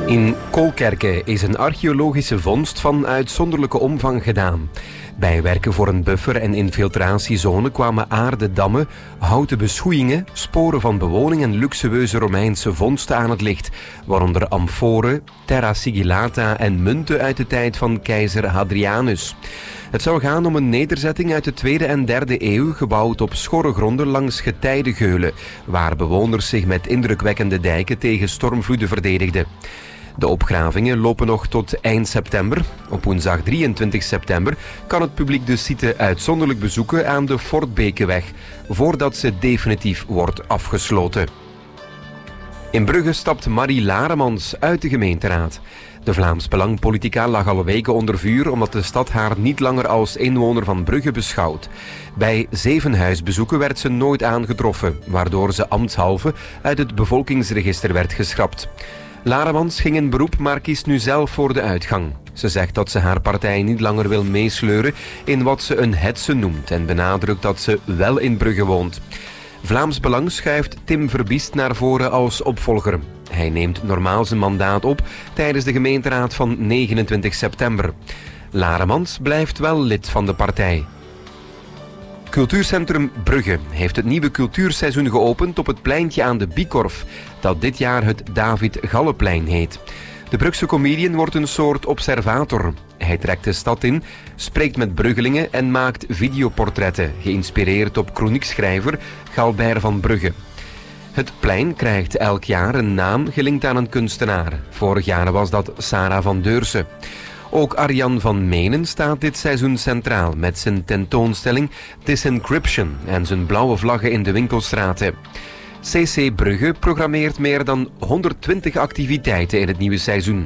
In Kolkerke is een archeologische vondst van uitzonderlijke omvang gedaan. Bij werken voor een buffer- en infiltratiezone kwamen aarden dammen, houten beschoeiingen, sporen van bewoning en luxueuze Romeinse vondsten aan het licht, waaronder amforen, terra sigillata en munten uit de tijd van keizer Hadrianus. Het zou gaan om een nederzetting uit de 2e en 3e eeuw, gebouwd op schorre gronden langs getijdegeulen, waar bewoners zich met indrukwekkende dijken tegen stormvloeden verdedigden. De opgravingen lopen nog tot eind september. Op woensdag 23 september kan het publiek de site uitzonderlijk bezoeken aan de Fortbekeweg, voordat ze definitief wordt afgesloten. In Brugge stapt Marie Laremans uit de gemeenteraad. De Vlaams Belang-politica lag al weken onder vuur omdat de stad haar niet langer als inwoner van Brugge beschouwt. Bij 7 huisbezoeken werd ze nooit aangetroffen, waardoor ze ambtshalve uit het bevolkingsregister werd geschrapt. Laremans ging in beroep, maar kiest nu zelf voor de uitgang. Ze zegt dat ze haar partij niet langer wil meesleuren in wat ze een hetze noemt en benadrukt dat ze wel in Brugge woont. Vlaams Belang schuift Tim Verbiest naar voren als opvolger. Hij neemt normaal zijn mandaat op tijdens de gemeenteraad van 29 september. Laremans blijft wel lid van de partij. Cultuurcentrum Brugge heeft het nieuwe cultuurseizoen geopend op het pleintje aan de Bikorf, dat dit jaar het David Galleplein heet. De Brugse comedian wordt een soort observator. Hij trekt de stad in, spreekt met Bruggelingen en maakt videoportretten, geïnspireerd op chroniekschrijver Galbert van Brugge. Het plein krijgt elk jaar een naam gelinkt aan een kunstenaar. Vorig jaar was dat Sarah van Deurse. Ook Arjan van Menen staat dit seizoen centraal met zijn tentoonstelling Disencryption en zijn blauwe vlaggen in de winkelstraten. CC Brugge programmeert meer dan 120 activiteiten in het nieuwe seizoen.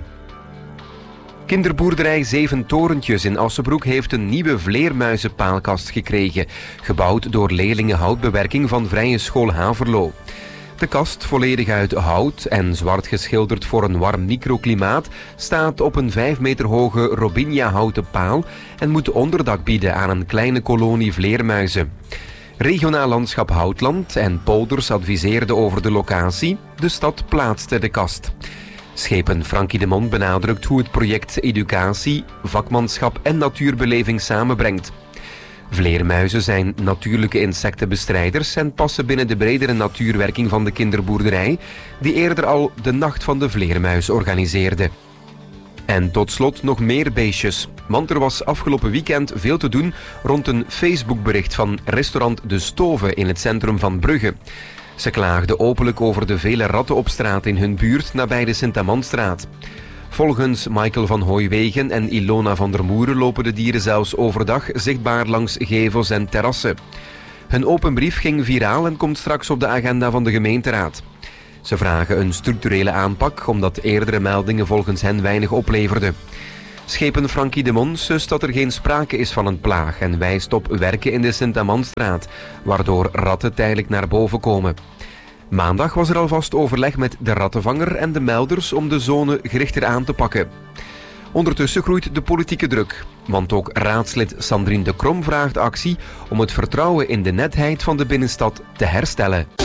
Kinderboerderij 7 Torentjes in Assenbroek heeft een nieuwe vleermuizenpaalkast gekregen, gebouwd door leerlingen houtbewerking van Vrije School Haverlo. De kast, volledig uit hout en zwart geschilderd voor een warm microklimaat, staat op een 5 meter hoge Robinia-houten paal en moet onderdak bieden aan een kleine kolonie vleermuizen. Regionaal Landschap Houtland en Polders adviseerden over de locatie. De stad plaatste de kast. Schepen Frankie de Mond benadrukt hoe het project educatie, vakmanschap en natuurbeleving samenbrengt. Vleermuizen zijn natuurlijke insectenbestrijders en passen binnen de bredere natuurwerking van de kinderboerderij, die eerder al de Nacht van de Vleermuis organiseerde. En tot slot nog meer beestjes, want er was afgelopen weekend veel te doen rond een Facebookbericht van restaurant De Stove in het centrum van Brugge. Ze klaagden openlijk over de vele ratten op straat in hun buurt nabij de Sint-Amandstraat. Volgens Michael van Hooiwegen en Ilona van der Moeren lopen de dieren zelfs overdag zichtbaar langs gevels en terrassen. Hun open brief ging viraal en komt straks op de agenda van de gemeenteraad. Ze vragen een structurele aanpak, omdat eerdere meldingen volgens hen weinig opleverden. Schepen Frankie de Mon sust dat er geen sprake is van een plaag en wijst op werken in de Sint-Amandstraat, waardoor ratten tijdelijk naar boven komen. Maandag was er alvast overleg met de rattenvanger en de melders om de zone gerichter aan te pakken. Ondertussen groeit de politieke druk, want ook raadslid Sandrine de Krom vraagt actie om het vertrouwen in de netheid van de binnenstad te herstellen.